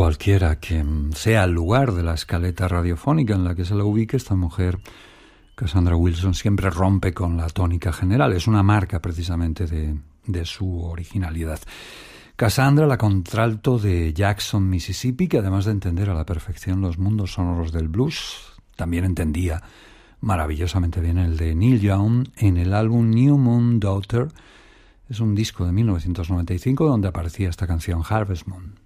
Cualquiera que sea el lugar de la escaleta radiofónica en la que se la ubique, esta mujer, Cassandra Wilson, siempre rompe con la tónica general. Es una marca precisamente de su originalidad. Cassandra, la contralto de Jackson, Mississippi, que además de entender a la perfección los mundos sonoros del blues, también entendía maravillosamente bien el de Neil Young en el álbum New Moon Daughter. Es un disco de 1995 donde aparecía esta canción Harvest Moon.